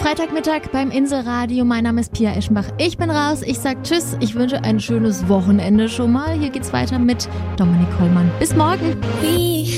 Freitagmittag beim Inselradio. Mein Name ist Pia Eschenbach. Ich bin raus. Ich sag Tschüss. Ich wünsche ein schönes Wochenende schon mal. Hier geht's weiter mit Dominik Hollmann. Bis morgen.